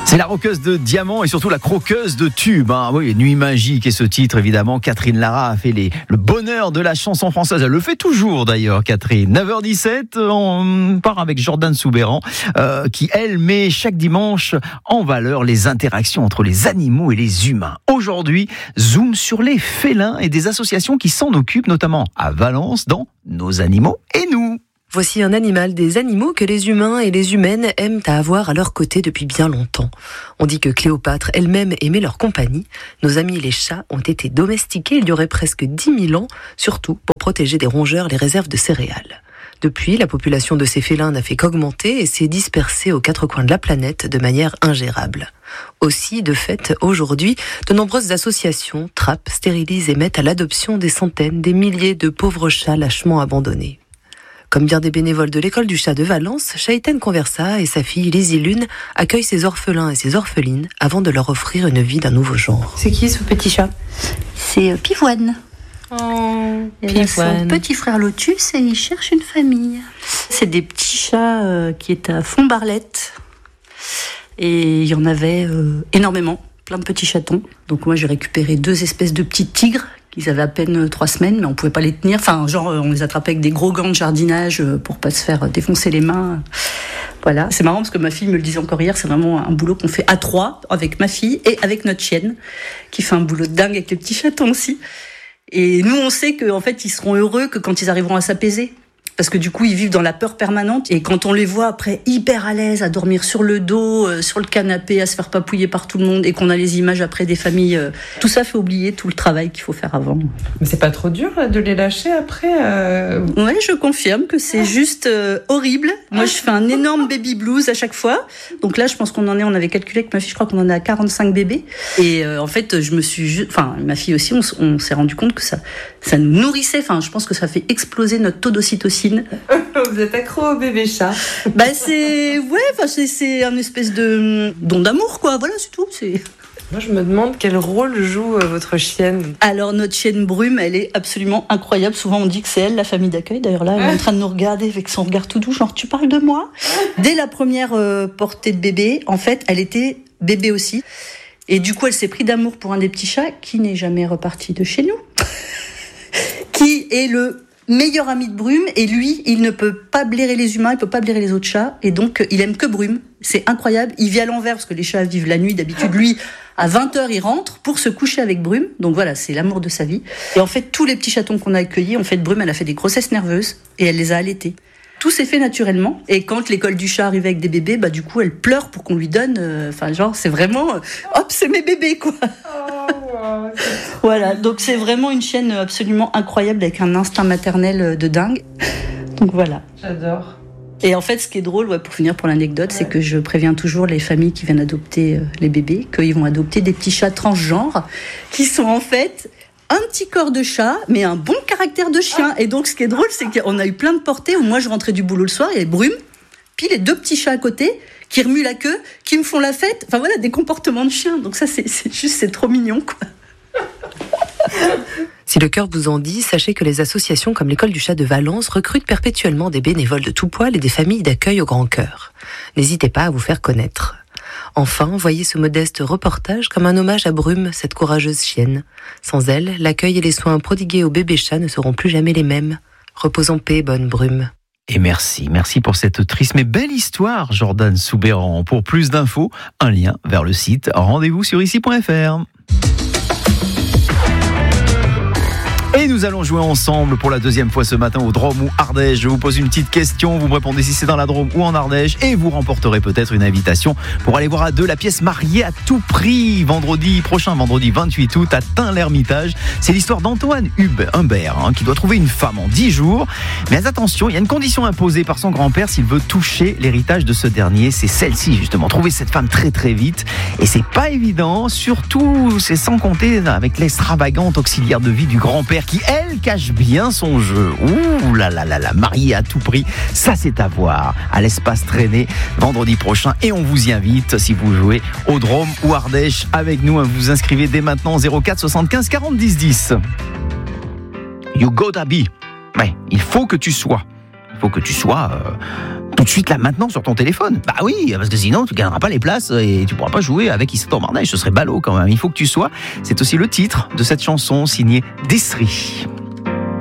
C'est la roqueuse de diamants et surtout la croqueuse de tubes. Oui, Nuit magique et ce titre, évidemment. Catherine Lara a fait le bonheur de la chanson française. Elle le fait toujours, d'ailleurs, Catherine. 9h17, on part avec Jordan Soubeyran, qui, elle, met chaque dimanche en valeur les interactions entre les animaux et les humains. Aujourd'hui, zoom sur les félins et des associations qui s'en occupent, notamment à Valence, dans Nos animaux et nous. Voici un animal des animaux que les humains et les humaines aiment à avoir à leur côté depuis bien longtemps. On dit que Cléopâtre elle-même aimait leur compagnie. Nos amis les chats ont été domestiqués il y aurait presque 10 000 ans, surtout pour protéger des rongeurs les réserves de céréales. Depuis, la population de ces félins n'a fait qu'augmenter et s'est dispersée aux quatre coins de la planète de manière ingérable. Aussi, de fait, aujourd'hui, de nombreuses associations trappent, stérilisent et mettent à l'adoption des centaines, des milliers de pauvres chats lâchement abandonnés. Comme bien des bénévoles de l'école du chat de Valence, Chaïten Conversa et sa fille Lizzie Lune accueillent ces orphelins et ces orphelines avant de leur offrir une vie d'un nouveau genre. C'est qui ce petit chat ? C'est Pivoine. Oh, Il a son petit frère Lotus et il cherche une famille. C'est des petits chats qui étaient à Font-Barlette. Et il y en avait énormément, plein de petits chatons. Donc moi j'ai récupéré 2 espèces de petits tigres. Ils avaient à peine 3 semaines, mais on pouvait pas les tenir. Enfin, genre, on les attrapait avec des gros gants de jardinage pour pas se faire défoncer les mains. Voilà. C'est marrant parce que ma fille me le disait encore hier, c'est vraiment un boulot qu'on fait à 3 avec ma fille et avec notre chienne, qui fait un boulot de dingue avec les petits chatons aussi. Et nous, on sait qu'en fait, ils seront heureux que quand ils arriveront à s'apaiser. Parce que du coup, ils vivent dans la peur permanente. Et quand on les voit après hyper à l'aise, à dormir sur le dos, sur le canapé, à se faire papouiller par tout le monde, et qu'on a les images après des familles, tout ça fait oublier tout le travail qu'il faut faire avant. Mais c'est pas trop dur là, de les lâcher après Ouais, je confirme que c'est juste horrible. Moi, je fais un énorme baby blues à chaque fois. Donc là, je pense on avait calculé avec ma fille, je crois qu'on en est à 45 bébés. Et en fait, ma fille aussi, on s'est rendu compte que ça nous nourrissait. Enfin, je pense que ça fait exploser notre taux d'ocytocine. Vous êtes accro au bébé chat. C'est un espèce de don d'amour, quoi. Voilà, c'est tout. Moi, je me demande quel rôle joue votre chienne. Alors, notre chienne Brume, elle est absolument incroyable. Souvent, on dit que c'est elle, la famille d'accueil. D'ailleurs, là, elle est en train de nous regarder avec son regard tout doux, genre, tu parles de moi ? Dès la première portée de bébé, en fait, elle était bébé aussi. Et du coup, elle s'est pris d'amour pour un des petits chats qui n'est jamais reparti de chez nous. Qui est le meilleur ami de Brume, et lui, il ne peut pas blairer les humains, il peut pas blairer les autres chats, et donc il aime que Brume. C'est incroyable. Il vit à l'envers parce que les chats vivent la nuit. D'habitude, lui, à 20h, il rentre pour se coucher avec Brume. Donc voilà, c'est l'amour de sa vie. Et en fait, tous les petits chatons qu'on a accueillis, en fait, Brume, elle a fait des grossesses nerveuses et elle les a allaités. Tout s'est fait naturellement. Et quand l'école du chat arrivait avec des bébés, du coup, elle pleure pour qu'on lui donne. C'est vraiment, hop, c'est mes bébés, quoi. Voilà, donc c'est vraiment une chienne absolument incroyable avec un instinct maternel de dingue. Donc voilà. J'adore. Et en fait, ce qui est drôle, pour finir pour l'anecdote, c'est que je préviens toujours les familles qui viennent adopter les bébés qu'ils vont adopter des petits chats transgenres qui sont en fait un petit corps de chat, mais un bon caractère de chien. Et donc, ce qui est drôle, c'est qu'on a eu plein de portées où moi, je rentrais du boulot le soir, il y avait Brume, puis les 2 petits chats à côté qui remuent la queue, qui me font la fête. Enfin voilà, des comportements de chien. Donc ça, c'est trop mignon, quoi. Si le cœur vous en dit, sachez que les associations comme l'école du chat de Valence recrutent perpétuellement des bénévoles de tout poil et des familles d'accueil au grand cœur. N'hésitez pas à vous faire connaître. Enfin, voyez ce modeste reportage comme un hommage à Brume, cette courageuse chienne. Sans elle, l'accueil et les soins prodigués aux bébés chats ne seront plus jamais les mêmes. Repose en paix, bonne Brume. Et merci pour cette triste mais belle histoire, Jordan Soubeyran. Pour plus d'infos, un lien vers le site. Rendez-vous sur ici.fr. Et nous allons jouer ensemble pour la 2e fois ce matin au Drôme ou Ardèche. Je vous pose une petite question, vous me répondez si c'est dans la Drôme ou en Ardèche et vous remporterez peut-être une invitation pour aller voir à 2 la pièce Mariée à tout prix vendredi 28 août à Tain-l'Hermitage. C'est l'histoire d'Antoine Humbert qui doit trouver une femme en 10 jours. Mais attention, il y a une condition imposée par son grand-père s'il veut toucher l'héritage de ce dernier. C'est celle-ci justement, trouver cette femme très très vite. Et c'est pas évident, surtout c'est sans compter avec l'extravagante auxiliaire de vie du grand-père qui, elle, cache bien son jeu. Ouh là là là là, mariée à tout prix, ça c'est à voir à l'espace Traîné vendredi prochain. Et on vous y invite, si vous jouez au Drôme ou Ardèche avec nous, vous inscrivez dès maintenant 04 75 40 10 10. You gotta be. Ouais, il faut que tu sois tout de suite là maintenant sur ton téléphone. Bah oui, parce que sinon tu gagneras pas les places et tu pourras pas jouer avec Issa Tourmardèche, ce serait ballot quand même. Il faut que tu sois. C'est aussi le titre de cette chanson signée Desri.